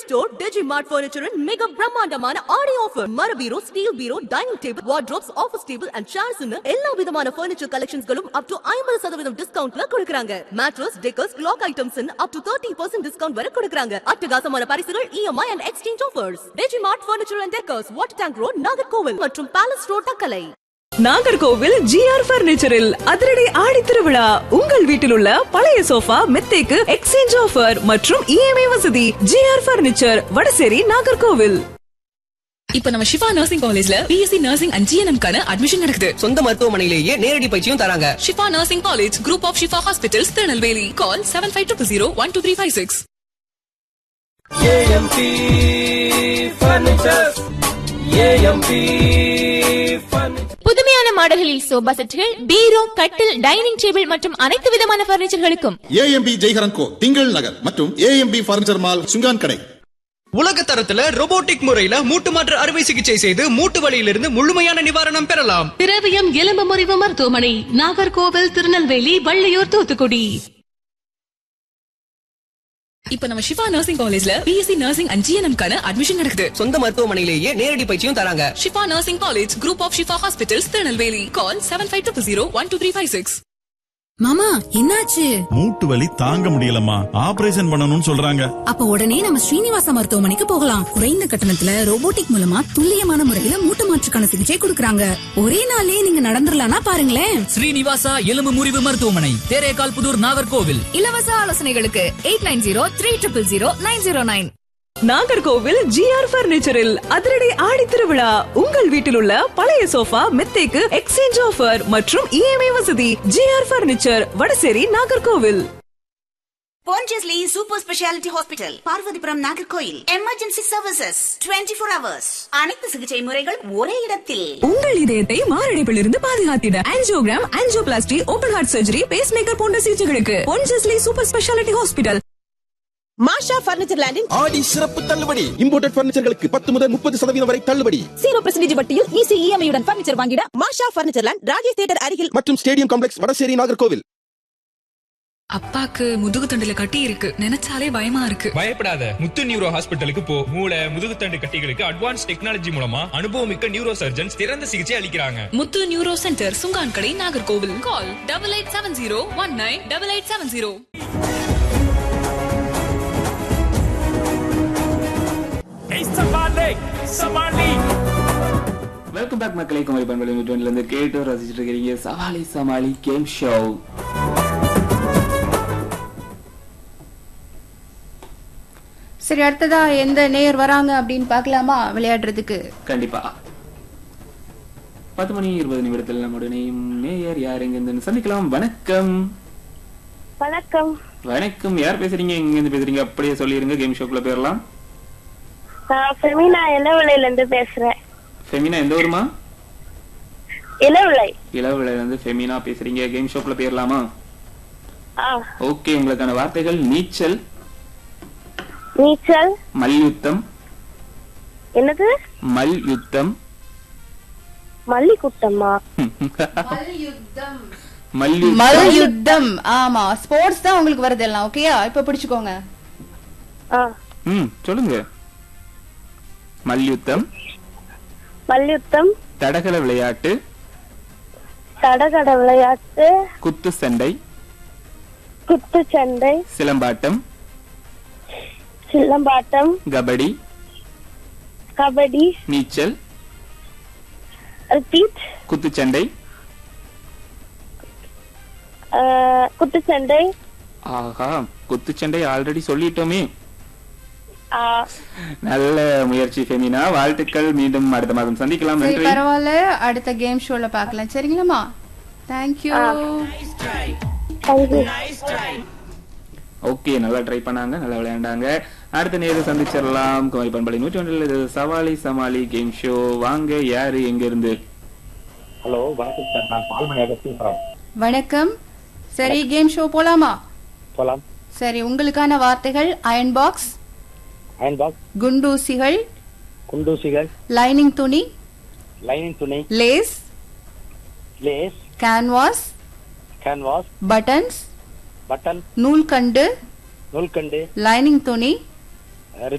store Digimart Furniture in mega பிரம்மாண்டமான ஆடி offer. மர பீரோ, steel bureau, dining table, wardrobes, office table and chairs ன்னு எல்லா விதமான ஃபர்னிச்சர் கலெக்ஷன்ஸ்களும் up to 50% டிஸ்கவுண்ட்ல கொடுக்கறாங்க. மேட்ரஸ், டெக்கர்ஸ், கிளாக் ஐட்டம்ஸ் ன்னு up to 30% discount வரை கொடுக்கறாங்க. அட்டகாசமான பரிசுகள், EMI and exchange offers. Digimart Furniture and Decors, Water Tank Road, Nagercoil மற்றும் Palace Road, Thuckalay. Nagercoil GR பர்னிச்சரில் அதிரடி ஆடி திருவிழா. உங்கள் வீட்டில் உள்ள பழைய சோஃபா, மெத்தைக்கு எக்ஸ்சேஞ்ச் ஆஃபர் மற்றும் EMI வசதி. GR furniture, Vadasery, Nagercoil. இப்ப நம்ம ஷிஃபா நர்சிங் காலேஜ்ல BSc நர்சிங் அண்ட் GNM கான அட்மிஷன் நடக்குது. சொந்த மருத்துவமனையிலேயே நேரடி பயிற்சியும் தராங்க. Shifa nursing college, group of Shifa hospitals, Tirunelveli. Call 7500012356. AMP Furnitures. AMP புதுமையான மாடல்களில் சோபா செட்டுகள், பீரோ, கட்டில், டைனிங் டேபிள் மற்றும் அனைத்து விதமான பர்னிச்சர்களுக்கும் AMP ஜெய்ஹரன் கோ, திங்கள் நகர் மற்றும் AMP பர்னிச்சர் மால், சுங்கான் கடை. உலக தரத்துல ரோபோட்டிக் முறையில மூட்டு மாற்று அறுவை சிகிச்சை செய்து மூட்டு வலியிலிருந்து முழுமையான நிவாரணம் பெறலாம். திரவியம் எலும்பு முறிவு மருத்துவமனை, நாகர்கோவில், திருநெல்வேலி, வள்ளியூர், தூத்துக்குடி. இப்ப நம்ம ஷிஃபா நர்சிங் காலேஜ்ல BSc நர்சிங் அண்ட் GNM கான அட்மிஷன் நடக்குது. சொந்த மருத்துவமனையிலேயே நேரடி பயிற்சியும் தராங்க. Shifa nursing college, group of Shifa hospitals, Tirunelveli. கால் 7500012356. மாமா, என்னாச்சு? மூட்டு வலி தாங்க முடியலம்மா, ஆபரேஷன் பண்ணணும்னு சொல்றாங்க. அப்ப உடனே நம்ம ஸ்ரீனிவாச மருத்துவமனைக்கு போகலாம். குறைந்த கட்டணத்துல ரோபோட்டிக் மூலமா துல்லியமான முறையில மூட்டு மாற்றுக்கான சிகிச்சை கொடுக்கறாங்க. ஒரே நாள்லயே நீங்க நடந்துடலாம்னா பாருங்களேன். ஸ்ரீனிவாசா எலும்பு முறிவு மருத்துவமனை, தேரேகால் புதூர், நாகர்கோவில். இலவச ஆலோசனைகளுக்கு 8903000909. நாகர்கோவில் GR பர்னிச்சரில் அதிரடி ஆடி திருவிழா. உங்கள் வீட்டில் உள்ள பழைய சோஃபா, மெத்தைக்கு எக்ஸ்சேஞ்ச் ஆஃபர் மற்றும் EMI வசதி. GR furniture, Vadasery, Nagercoil. Pondicherry Super Speciality Hospital, Parvathipuram, Nagercoil. Emergency services 24 hours. அனைத்து சிகிச்சை முறைகள் ஒரே இடத்தில். உங்கள் இதயத்தை மாரடைப்பில் இருந்து பாதுகாத்திட angiogram, angioplasty, open heart surgery, base maker போன்ற சிகிச்சைகளுக்கு Pondicherry Super Speciality Hospital. மாஷா பர்னிச்சர் லேண்டின் ஆடி சிறப்பு தள்ளுபடி. இம்போர்ட்டட் பர்னிச்சர்களுக்கு 10 முதல் 30% வரை தள்ளுபடி. 0% வட்டியில் ஈஸி EMI உடன் பர்னிச்சர் வாங்கிட மாஷா பர்னிச்சர் லேண்ட், ராஜேஷ் தியேட்டர் அருகில் மற்றும் ஸ்டேடியம் காம்ப்ளெக்ஸ், வடசேரி, நாகர்கோவில். அப்பாக்கு முதுகு தண்டுல கட்டி இருக்கு, நினைச்சாலே பயமா இருக்கு. பயப்படாத, முத்து நியூரோ ஹாஸ்பிட்டலுக்கு போ. மூளை, முதுகுத்தண்டு கட்டிகளுக்கு அட்வான்ஸ் டெக்னாலஜி மூலமா அனுபவமிக்க நியூரோ சர்ஜன்ஸ் சிறந்த சிகிச்சை அளிக்கிறாங்க. முத்து நியூரோ சென்டர், சுங்கான் கடை, நாகர்கோவில். கால் 8870198870. வெல்கம் பேக் மக்களை. குமரி பண்பலை 120 இருந்து கேட்டு ரசிச்சுட்டு இருக்கீங்க சவாலி சமாளி கேம் ஷோ. சரி, அடுத்ததா எந்த நேயர் வராங்க அப்படின்னு பாக்கலாமா விளையாடுறதுக்கு? கண்டிப்பா. 10:20 நம்முடைய நேயர் யார் எங்க சந்திக்கலாம். வணக்கம். வணக்கம். வணக்கம், யார் பேசுறீங்க, எங்க இருந்து பேசுறீங்க? அப்படியே சொல்லிருங்க, கேம் ஷோக்குள்ள போயிடலாம். ஃபெமினா இளவிளையில இருந்து பேசுறேன். ஃபெமினா எந்த ஊருமா? இளவிளை. இளவிளையில இருந்து ஃபெமினா பேசுறீங்க. கேம் ஷோக்குள்ள போயிடலாமா? ஓகே, உங்களுக்கான வார்த்தைகள் நீச்சல், நீச்சல், மல்யுத்தம். என்னது? மல்யுத்தம். மல்லிகுட்டமா? மல்யுத்தம். ஆமா, ஸ்போர்ட்ஸ் தான் உங்களுக்கு வருது எல்லாம். ஓகேயா? இப்ப பிடிச்சுக்கோங்க. சொல்லுங்க. மல்யுத்தம். மல்யுத்தம். தடகள விளையாட்டு. தடகள விளையாட்டு. குத்து சண்டை. குத்து சண்டை. சிலம்பாட்டம். சிலம்பாட்டம். கபடி. கபடி. நீச்சல். ரிப்பீட். குத்துச்சண்டை. குத்துச்சண்டை. ஆஹா, குத்துச்சண்டை ஆல்ரெடி சொல்லிட்டோமே. நல்ல முயற்சி ஃபெமினா, வாழ்த்துக்கள். மீண்டும் அடுத்த மாதம் சந்திக்கலாம். நன்றி. பரவாயில்ல, அடுத்த கேம் ஷோல பார்க்கலாம். சரிங்களாமா? தேங்க்யூ. ஓகே, நல்லா ட்ரை பண்ணாங்க, நல்லா விளையாண்டாங்க. அடுத்த நேரம் சந்திச்சிடலாம். குமரி பண்பலை 120 சவாலி சமாளி கேம் ஷோ. வாங்க, யாரு எங்க இருந்து? ஹலோ, வணக்கம் சார், நான் பால்மணியாக பேசுறேன். வணக்கம். சரி, கேம் ஷோ போலாமா? போலாம். சரி, உங்களுக்கான வார்த்தைகள் iron box, iron box, குண்டூசிகள், குண்டூசிகள், lining துணி, லைனிங் துணி, lace, lace, canvas, canvas, buttons, button, நூல்கண்டு, நூல்கண்டு, lining துணி,